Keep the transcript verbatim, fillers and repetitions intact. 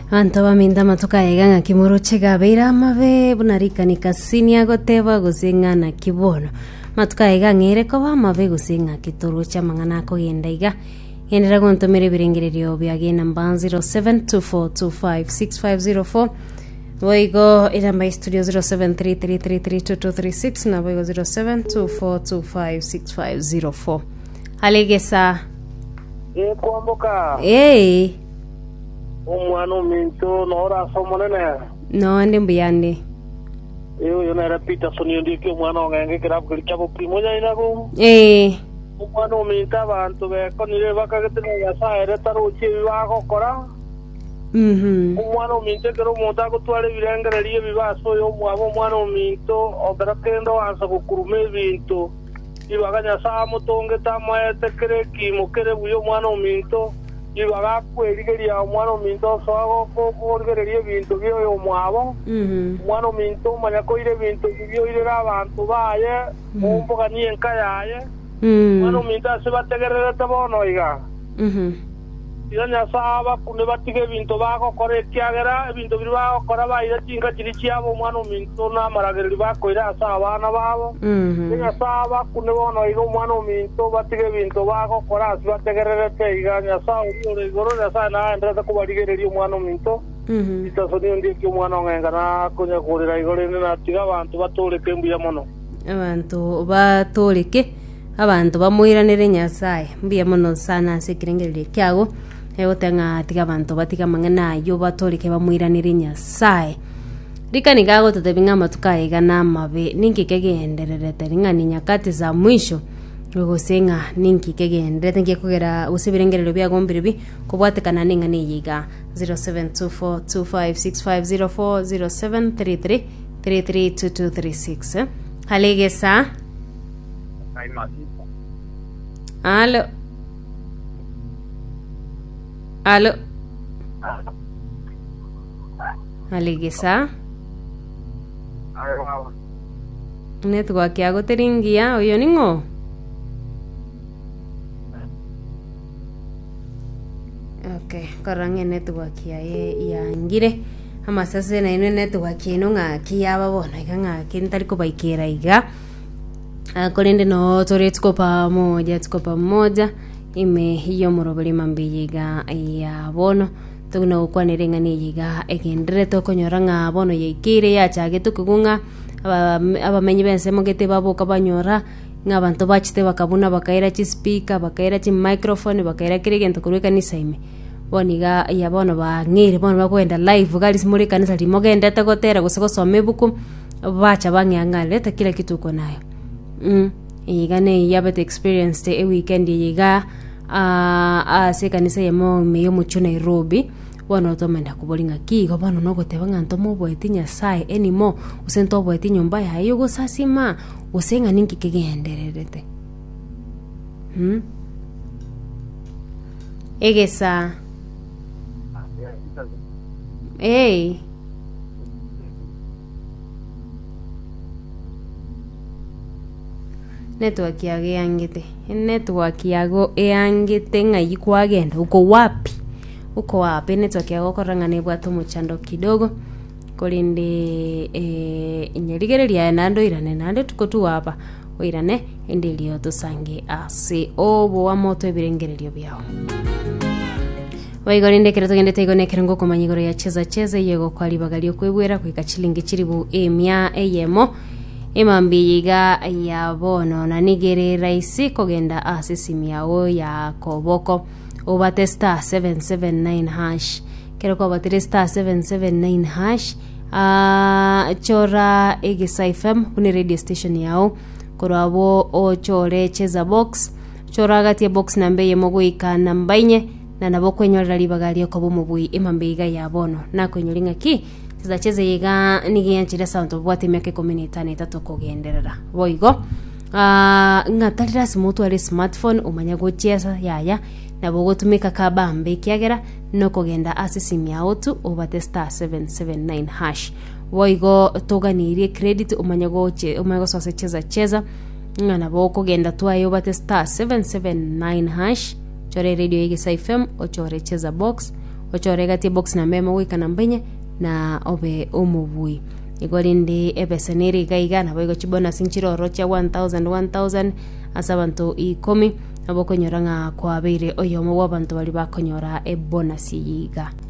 Anto baminda matoka eganga kimoro chega beira mave bunarika nikasini agoteba gusinga na kibono matoka eganga ere ko ba mave gusinga kitoro cha mangana ko yendaiga yendera gontomere birengererio byage namba zero seven two four two five six five zero four Voigo iramba studio zero seven three three three three two two three six na voigo zero seven two four two five six five zero four Alegesa e kwamboka eh umwana minto nora somonene no ndi mbiyande yo yo na Peter sonio ndike umwana ngenge kira kulichabo primonya inago eh umwana minta bantu be konire bakagete ya saere taruchi bako kora mhm umwana minto kero monta gutware birengererie bibaso yo mwabo umwana minto obera kendo ansa kukurume bintu ibaganya sa mutonge tamwete kere kimukere buyo umwana minto ibaga kwerigeria umwana minto so ko korgererie bintu byo yo mwabo mhm umwana minto manya ko ire bintu byo ire abantu baye umboga ni enka yaye mhm umwana minto se bategerere tabono iga mhm iganya saba kune batige bintu bako kore kyagera bintu biri bako kora baire cinga kiri cyabo umwana minto na maragereri bako ira saba na babo mhm iganya saba kune bono igo umwana minto batige bintu bako kora bategerere te iganya saba uri igoro ya sana ndra ko barigereri umwana minto mhm itasoni ndi ki umwana ngenga na kunya kurira igoro ni na tiga abantu batoleke mbuya mono abantu batoleke abantu bamuiranire nyasaye mbiya mono sana sekirengerere kyago egotenga tiga abantu batiga mangana yo batoleke bamuiranire nyasaye rikani gago tutebinga matuka igana mabe ninki kegenderere teringani nyakati za mwisho rugosenga ninki kegenderere ngiye kugera usibirengerero bya gombiribi kubwatekana ninga niyiga zero seven two four two five six five zero four zero seven three three three three two two three six Alegesa Alo Alo Alegesa Network yago teringia oyo ningo Okay karange network ya ya ngire ama sasa na ino network ino ngaki yaba bona ikanga kintari ko baikera iga akolende no tore tuko pamoja tuko pamoja ime hiyo murobeli mambiyiga ya bono tuguna ukwanire ngani yiga egendere to konyoranga bono yikire ya chage tukugunga abamenyi bense mogete baboka banyora ngabantu bachite bakabuna bakaira chi speaker bakaira chi microphone bakaira kirigento kurweka nisaime boniga ya bono ba ngire bono bakwenda live gali simuri kanisa limogenda takotera gusoko somebuku bacha bangangale ta kila kitu uko nayo mm igane yabete experience te weekend yiga a a se kanisa yemo meyo mucho Nairobi bono tomenda kubolinga kigo bono no goteba nganto mo bwetinya sai anymore usento bwetinya nyumba yayo gusasima usenga ninki kegendererete hm egesa hey network yage yangite network yago yangite ngai kwagenda uko wapi uko wapi network yago korangane bwato muchando kidogo kolinde eh inyerigereria nando irane nande tuko tu hapa oirane endelio tusange ase obo wa moto ebirengererio byao waigorinde kero tugende tegone kerengo komanyigoro ya cheza cheza yego kwali bagalio kwebwera kwika chilingi chiribu emya eyemo imambiyiga ya bono na nigere raisi kogenda asisi yao ya koboko obate star seven seven nine hash kero ko batire star seven seven nine hash a chora Egesa F M kuni radio station yao korabo o chore cheza box chora gati box nambe yemogo ikana mbainye na nabo kwenyorera libagali ko bomubui imambiyiga ya bono na kwenyoringa ki zacheze yiga nigiyanchira sound obwate myake community na itato kugenderera boigo ah ngatarira simutu ari smartphone umanya gocheza yaya nabo gotumika kabambe kyagera no kugenda asisi yao tu obate star seven seven nine hash boigo toganirie credit umanya goche umanya gosose cheza cheza ngana bo kugenda twayo obate star seven seven nine hash chore radio Egesa F M o chore cheza box ochoregatie box na memo gwika namba inye na obe omubui igorinde ebeseneri gaiga na boigo chibonus nchiroro cha one thousand one thousand asa bantu ikumi abo konyora nga kwa beire oyomo wa bantu bali bakonyora ebonus yiga